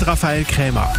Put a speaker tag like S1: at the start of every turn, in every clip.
S1: mit Raphael Krämer.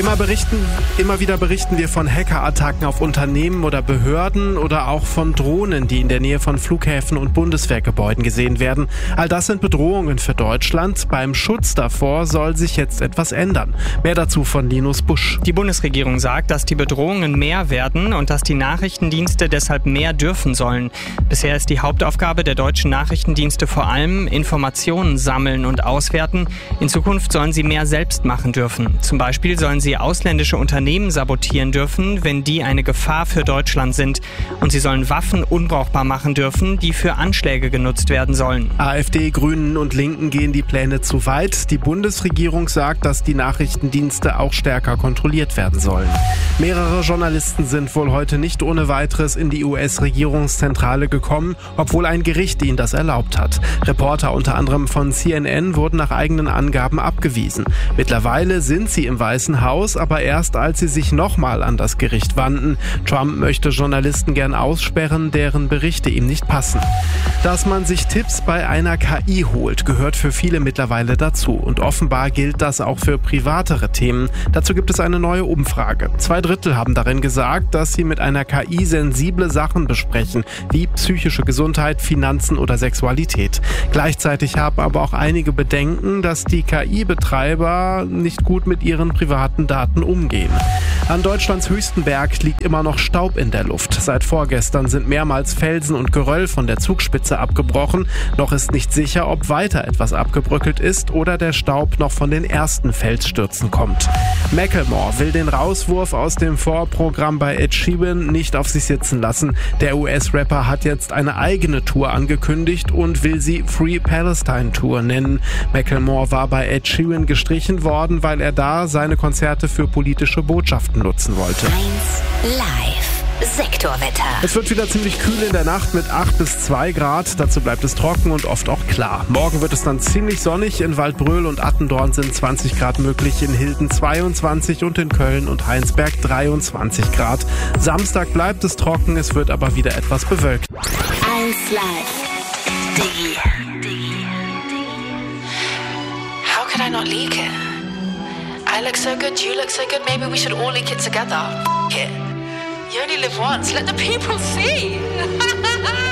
S1: Immer wieder berichten wir von Hackerattacken auf Unternehmen oder Behörden oder auch von Drohnen, die in der Nähe von Flughäfen und Bundeswehrgebäuden gesehen werden. All das sind Bedrohungen für Deutschland. Beim Schutz davor soll sich jetzt etwas ändern. Mehr dazu von Linus Busch.
S2: Die Bundesregierung sagt, dass die Bedrohungen mehr werden und dass die Nachrichtendienste deshalb mehr dürfen sollen. Bisher ist die Hauptaufgabe der deutschen Nachrichtendienste vor allem Informationen sammeln und auswerten. In Zukunft sollen sie mehr selbst machen dürfen. Zum Beispiel sollen sie ausländische Unternehmen sabotieren dürfen, wenn die eine Gefahr für Deutschland sind. Und sie sollen Waffen unbrauchbar machen dürfen, die für Anschläge genutzt werden sollen.
S1: AfD, Grünen und Linken gehen die Pläne zu weit. Die Bundesregierung sagt, dass die Nachrichtendienste auch stärker kontrolliert werden sollen. Mehrere Journalisten sind wohl heute nicht ohne weiteres in die US-Regierungszentrale gekommen, obwohl ein Gericht ihnen das erlaubt hat. Reporter unter anderem von CNN wurden nach eigenen Angaben abgewiesen. Mittlerweile sind sie im Weißen Haus, aber erst als sie sich nochmal an das Gericht wandten. Trump möchte Journalisten gern aussperren, deren Berichte ihm nicht passen. Dass man sich Tipps bei einer KI holt, gehört für viele mittlerweile dazu. Und offenbar gilt das auch für privatere Themen. Dazu gibt es eine neue Umfrage. 2/3 haben darin gesagt, dass sie mit einer KI sensible Sachen besprechen, wie psychische Gesundheit, Finanzen oder Sexualität. Gleichzeitig haben aber auch einige Bedenken, dass die KI-Betreiber nicht gut mit ihren privaten Daten umgehen. An Deutschlands höchsten Berg liegt immer noch Staub in der Luft. Seit vorgestern sind mehrmals Felsen und Geröll von der Zugspitze abgebrochen. Noch ist nicht sicher, ob weiter etwas abgebröckelt ist oder der Staub noch von den ersten Felsstürzen kommt. Macklemore will den Rauswurf aus dem Vorprogramm bei Ed Sheeran nicht auf sich sitzen lassen. Der US-Rapper hat jetzt eine eigene Tour angekündigt und will sie Free Palestine Tour nennen. Macklemore war bei Ed Sheeran gestrichen worden, weil er da seine Konzerte für politische Botschaften nutzen wollte.
S3: 1 Live Sektorwetter.
S1: Es wird wieder ziemlich kühl in der Nacht mit 8 bis 2 Grad. Dazu bleibt es trocken und oft auch klar. Morgen wird es dann ziemlich sonnig. In Waldbröl und Attendorn sind 20 Grad möglich, in Hilden 22 und in Köln und Heinsberg 23 Grad. Samstag bleibt es trocken, es wird aber wieder etwas bewölkt.
S3: 1 Live Digi.
S4: How could I not leak it? I look so good, you look so good, maybe we should all leak it together. F*** it. You only live once, let the people see.